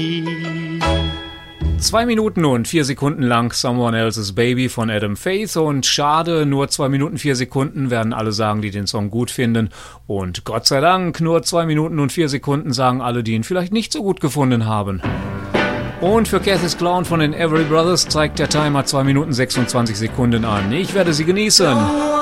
2 Minuten und 4 Sekunden lang Someone Else's Baby von Adam Faith und schade, nur 2 Minuten 4 Sekunden werden alle sagen, die den Song gut finden und Gott sei Dank, nur 2 Minuten und 4 Sekunden sagen alle, die ihn vielleicht nicht so gut gefunden haben. Und für Cathy's Clown von den Everly Brothers zeigt der Timer 2 Minuten 26 Sekunden an. Ich werde sie genießen.